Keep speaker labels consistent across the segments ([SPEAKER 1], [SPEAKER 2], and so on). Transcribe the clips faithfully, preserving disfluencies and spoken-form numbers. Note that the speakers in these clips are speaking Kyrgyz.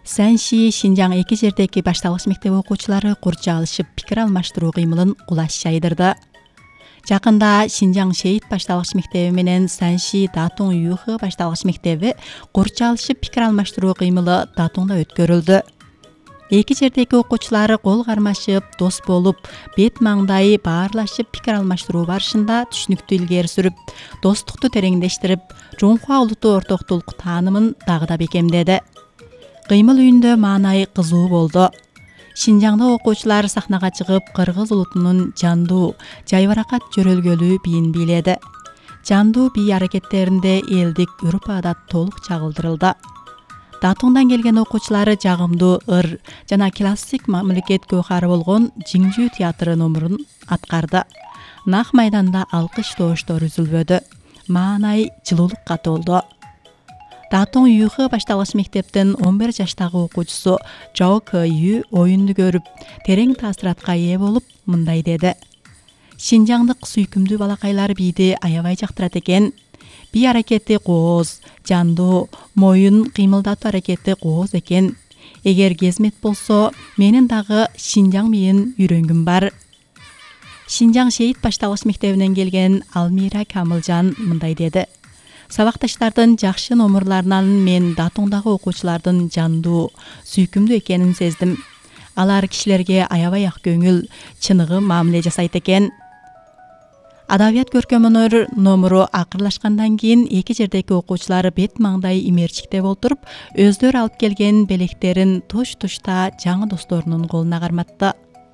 [SPEAKER 1] Сәнши Шинжаң эки жердеги башталгыч мектеп окуучулары курча алышып пикир алмаштыруу кыймылын кулаш жайдырды. Жакында Шинжаң Шейит башталгыч мектеби менен Сәнши Датун Юхы башталгыч мектеби курча алышып пикир алмаштыруу кыймылы Датунда өткөрүлдү. Эки жердеги окуучулар кол кармашып, дос болуп, бет маңдайы баарлашып пикир алмаштыруу барышында түшүнүктүү илгери сүрүп, достукту тереңдештирип, Жоңхуа улуттуу ортоктулук таанымын дагы да бекемдеди. Кыймыл үйүндө маанай кызуу болду. Шинжаңда окуучулар сахнага чыгып, кыргыз улутунун жандуу, жайбаракат жөрөлгөлүү бийин бийледи. Жандуу бий аракеттеринде элдик үрп-адат толук чагылдырылды. Датундан келген окуучулары жагымдуу ыр жана классик мамлекет көкары болгон Жиңжүү театры номурун аткарды. Нах майданда алкыш тооштор үзүлбөдү. Маанай жылуулукка толду. Датун Юхы башталгыч мектептин он бир жаштагы окуучусу Жао Кэ-ю оюнду көрүп, терең таасиратка ээ болуп, мындай деди. Шинжаңдык сүйкүмдүү балакайлар бийди аябай жактырат экен. Бий аракети кооз, жандуу, моюн кыймылдатуу аракети кооз экен. Эгер кезмет болсо, менин дагы Шинжаң бийин үйрөнгүм бар. Шинжаң Шейит башталгыч мектебинен келген Алмира Камылжан мындай деди. Сабакташтардын жакшы номурларынан мен Датуңдагы окуучулардын жандуу, сүйкүмдүү экенин сездим. Алар кишилерге аябай ак көңүл, чыныгы мамиле жасайт экен. Адабият көркөм өнөр номуру акырлашкандан кийин эки жердеги окуучулар бет маңдай имерчикте болтуруп, өздөрү алып келген белектерин туш-тушта жаңы досторунун колуна карматты.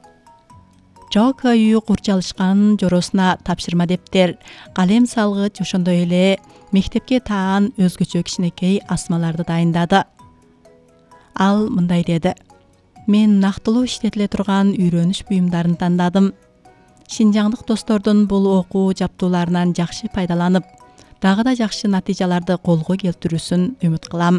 [SPEAKER 1] Жао Кэ-ю курчалышкан жоросуна тапшырма дептер, калем салгыч, ошондой эле мектепке таан өзгөчө кичинекей асмаларды дайындады. Ал мындай деди. Мен нактылуу иштетиле турган үйрөнүш буюмдарын тандадым. Шинжаңдык достордун бул окуу жаптууларынан жакшы пайдаланып, дагы да жакшы натыйжаларды колго келтирүүсүн үмүт кылам.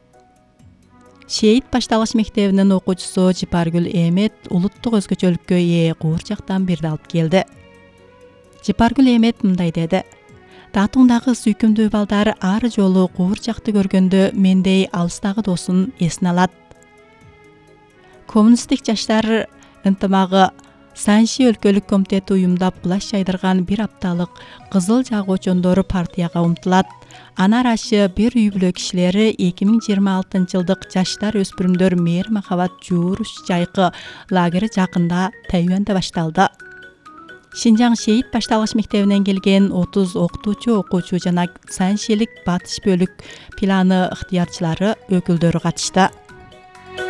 [SPEAKER 1] Шейит башталгыч мектебинин окуучусу Жипаргүл Эмет улуттук өзгөчөлүккө ээ куурчактан бирди алып келди. Жипаргүл Эмет мындай деди. Датуңдагы сүйкүмдүү балдар ар жолу куурчакты көргөндө мендей алыстагы досун эсине алат. Коммунисттик жаштар ынтымагы Сәнши өлкөлүк комитети уюмдап кулаш жайдырган бир апталык кызыл жагуучондору партияга умтулат. Анар ашы бир үй бүлө кишилери эки миң жыйырма алтынчы жылдык жаштар өспүрүмдөр мээр махабат жууруш жайкы лагери жакында Тайюаньда башталды. Шинжаң Шейит башталгыч мектебинен келген отуз окутуучу окуучу жана Сәншилик батыш бөлүк планы ыктыярчылары өкүлдөрү катышты.